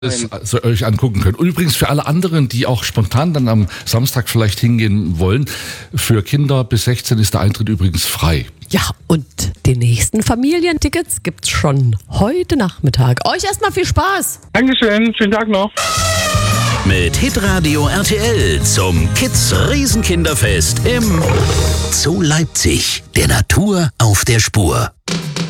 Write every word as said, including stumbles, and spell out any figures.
Das also euch angucken könnt. Und übrigens für alle anderen, die auch spontan dann am Samstag vielleicht hingehen wollen, für Kinder bis sechzehn ist der Eintritt übrigens frei. Ja, und die nächsten Familientickets gibt's schon heute Nachmittag. Euch erstmal viel Spaß. Dankeschön, schönen Tag noch. Mit Hitradio R T L zum Kids Riesenkinderfest im Zoo Leipzig. Der Natur auf der Spur.